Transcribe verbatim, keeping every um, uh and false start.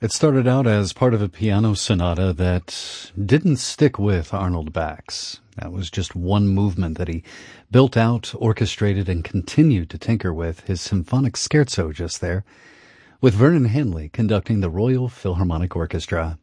It started out as part of a piano sonata that didn't stick with Arnold Bax. That was just one movement that he built out, orchestrated, and continued to tinker with, his symphonic scherzo just there, with Vernon Hanley conducting the Royal Philharmonic Orchestra.